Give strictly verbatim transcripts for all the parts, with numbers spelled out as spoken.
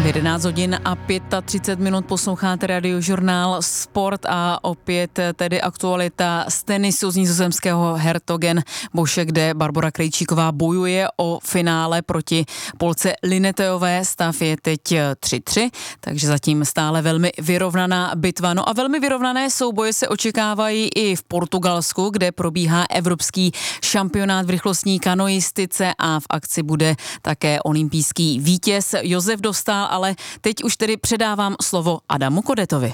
V jedenáct hodin a třicet pět minut posloucháte Radiožurnál Sport a opět tedy aktualita z tenisu z nizozemského Hertogen Boše, kde Barbora Krejčíková bojuje o finále proti Polce Lineteové. Stav je teď tři tři, takže zatím stále velmi vyrovnaná bitva. No a velmi vyrovnané souboje se očekávají i v Portugalsku, kde probíhá evropský šampionát v rychlostní kanoistice a v akci bude také olympijský vítěz Josef Dostál, ale teď už tedy předávám slovo Adamu Kodetovi.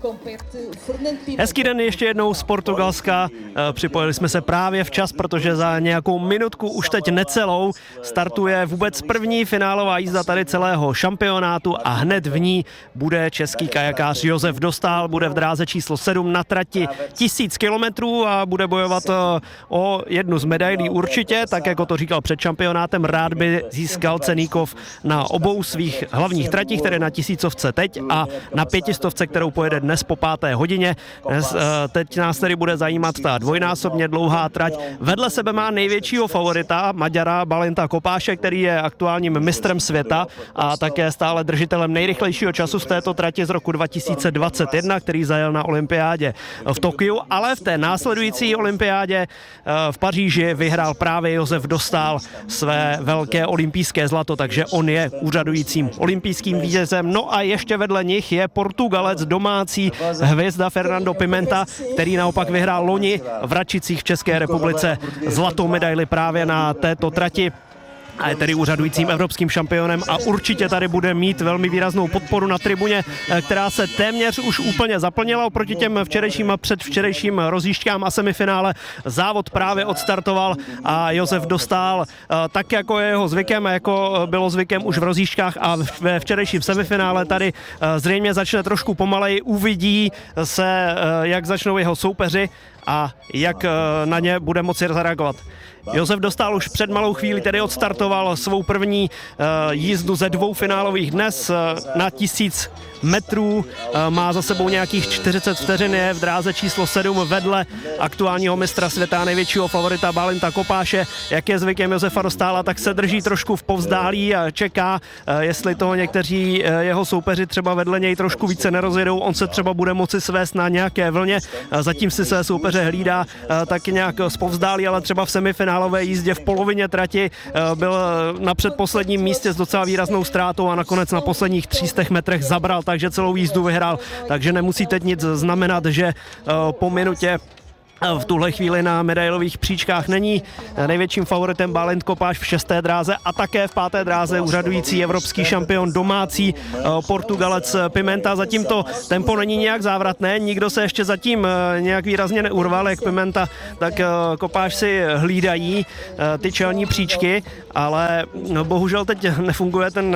Hezký den ještě jednou z Portugalska. Připojili jsme se právě včas, protože za nějakou minutku, už teď necelou, startuje vůbec první finálová jízda tady celého šampionátu a hned v ní bude český kajakář Josef Dostál, bude v dráze číslo sedm na trati tisíc kilometrů a bude bojovat o jednu z medailí určitě, tak jako to říkal před šampionátem, rád by získal ceníkov na obou svých hlavních tratích, které na tisícovce teď a na pětistovce, kterou pojede dnes po páté hodině. Dnes, teď nás tedy bude zajímat ta dvojnásobně dlouhá trať. Vedle sebe má největšího favorita, Maďara Balinta Kopáše, který je aktuálním mistrem světa a také stále držitelem nejrychlejšího času z této trati z roku dva tisíce dvacet jedna, který zajel na olympiádě v Tokiu, ale v té následující olympiádě v Paříži vyhrál právě Josef Dostál své velké olympijské zlato, takže on je úřadujícím olympijským vítězem. No a ještě vedle nich je Portugalec, domácí hvězda Fernando Pimenta, který naopak vyhrál loni v Račicích v České republice zlatou medaili právě na této trati a je tedy úřadujícím evropským šampionem a určitě tady bude mít velmi výraznou podporu na tribuně, která se téměř už úplně zaplnila oproti těm včerejším a předvčerejším rozjížďkám a semifinále. Závod právě odstartoval a Josef Dostál, tak jako je jeho zvykem a jako bylo zvykem už v rozjížďkách a ve včerejším semifinále, tady zřejmě začne trošku pomaleji, uvidí se, jak začnou jeho soupeři a jak na ně bude moci zareagovat. Josef Dostál už před malou chvíli tedy odstartoval svou první uh, jízdu ze dvou finálových dnes uh, na tisíc metrů. Uh, má za sebou nějakých čtyřicet vteřin, je v dráze číslo sedm vedle aktuálního mistra světa, největšího favorita Balinta Kopáše. Jak je zvykem Josefa Dostála, tak se drží trošku v povzdálí a čeká, uh, jestli toho někteří uh, jeho soupeři třeba vedle něj trošku více nerozjedou. On se třeba bude moci svést na nějaké vlně. Uh, zatím si své soupeře hlídá uh, tak nějak z povzdálí, ale třeba v semifinále jízdě v polovině trati byl na předposledním místě s docela výraznou ztrátou a nakonec na posledních tři sta metrech zabral, takže celou jízdu vyhrál, takže nemusí teď nic znamenat, že po minutě v tuhle chvíli na medailových příčkách není. Největším favoritem Balint Kopáš v šesté dráze a také v páté dráze úřadující evropský šampion domácí Portugalec Pimenta. Zatím to tempo není nějak závratné, nikdo se ještě zatím nějak výrazně neurval, jak Pimenta, tak Kopáš si hlídají ty čelní příčky, ale bohužel teď nefunguje ten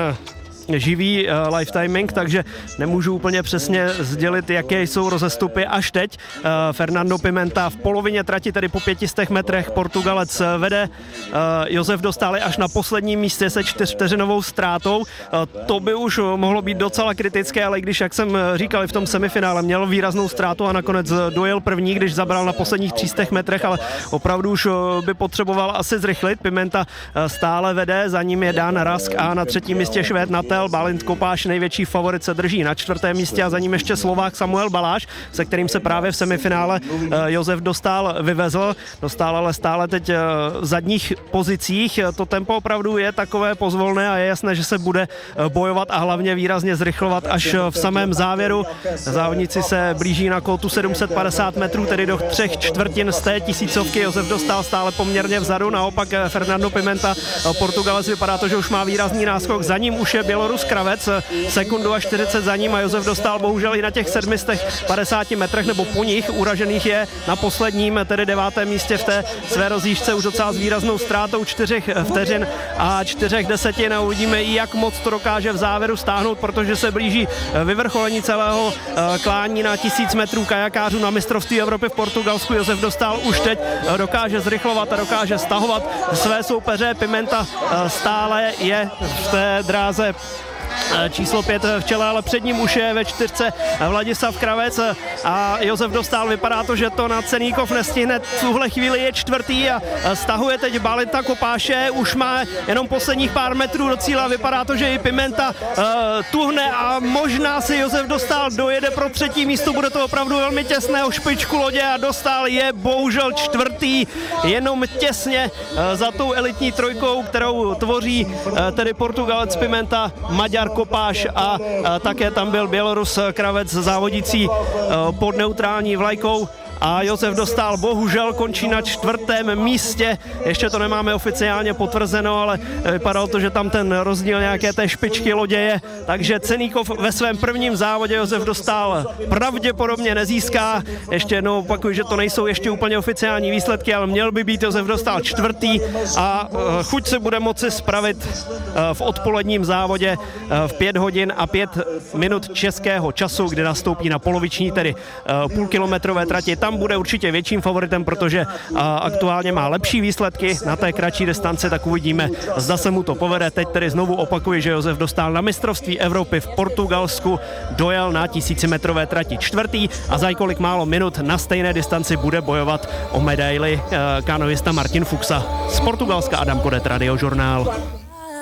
živý uh, live timing, takže nemůžu úplně přesně sdělit, jaké jsou rozestupy až teď. Uh, Fernando Pimenta v polovině trati, tedy po pětistech metrech, Portugalec vede. Uh, Josef Dostál až na posledním místě se čtyřvteřinovou ztrátou. Uh, to by už mohlo být docela kritické, ale když, jak jsem říkal, i v tom semifinále měl výraznou ztrátu a nakonec dojel první, když zabral na posledních tři sta metrech, ale opravdu už by potřeboval asi zrychlit. Pimenta stále vede, za ním je Dan Rask a na třetím místě Švéd Natel. Balint Kopáš, největší favorit, se drží na čtvrtém místě a za ním ještě Slovák Samuel Baláš, se kterým se právě v semifinále Josef Dostál vyvezl. Dostál ale stále teď v zadních pozicích. To tempo opravdu je takové pozvolné a je jasné, že se bude bojovat a hlavně výrazně zrychlovat až v samém závěru. Závodníci se blíží na kótu sedm set padesát metrů, tedy do třech čtvrtin z té tisícovky. Josef Dostál stále poměrně vzadu, naopak Fernando Pimenta, Portugalec, vypadá to, že už má výrazný náskok. Za ním už je Bělorus Kravec, sekundu a čtyřicet za ním a Josef Dostál bohužel i na těch sedm set padesáti metrech nebo po nich uražených je na posledním, tedy devátém místě v té své rozjížďce už docela s výraznou ztrátou čtyřech vteřin a čtyřech desetin. Uvidíme, jak moc to dokáže v závěru stáhnout, protože se blíží vyvrcholení celého klání na tisíc metrů kajakářů na mistrovství Evropy v Portugalsku. Josef Dostál už teď dokáže zrychlovat a dokáže stahovat své soupeře. Pimenta stále je v té dráze číslo pět v čele, ale před ním už je ve čtyřce Vladislav Kravec a Josef Dostál. Vypadá to, že to na Ceníkov nestihne. V tuhle chvíli je čtvrtý a stahuje teď Balenta Kopáše. Už má jenom posledních pár metrů do cíle. Vypadá to, že i Pimenta uh, tuhne a možná si Josef Dostál dojede pro třetí místo. Bude to opravdu velmi těsné o špičku lodě a Dostál je bohužel čtvrtý, jenom těsně uh, za tou elitní trojkou, kterou tvoří uh, tedy Portugalec Pimenta, Maďar Kopáš a uh, také tam byl Bělorus Kravec závodící uh, pod neutrální vlajkou. A Josef Dostál bohužel končí na čtvrtém místě. Ještě to nemáme oficiálně potvrzeno, ale vypadalo to, že tam ten rozdíl nějaké té špičky lodě je. Takže Ceníkov ve svém prvním závodě Josef Dostál pravděpodobně nezíská. Ještě jednou opakuju, že to nejsou ještě úplně oficiální výsledky, ale měl by být Josef Dostál čtvrtý a chuť se bude moci spravit v odpoledním závodě v pět hodin a pět minut českého času, kdy nastoupí na poloviční, tedy půlkilometrové trati. Tam bude určitě větším favoritem, protože aktuálně má lepší výsledky na té kratší distanci, tak uvidíme, zda se mu to povede. Teď tedy znovu opakuji, že Josef Dostál na mistrovství Evropy v Portugalsku dojel na tisícimetrové trati čtvrtý a za několik málo minut na stejné distanci bude bojovat o medaili kanoista Martin Fuchsa. Z Portugalska Adam Kodet, Radiožurnál.